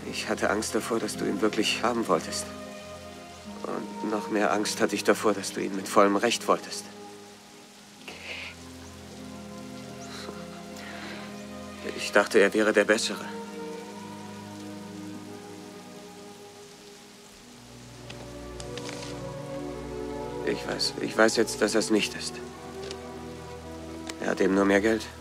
Ich hatte Angst davor, dass du ihn wirklich haben wolltest. Und noch mehr Angst hatte ich davor, dass du ihn mit vollem Recht wolltest. Ich dachte, er wäre der Bessere. Ich weiß jetzt, dass er es nicht ist. Er hat eben nur mehr Geld.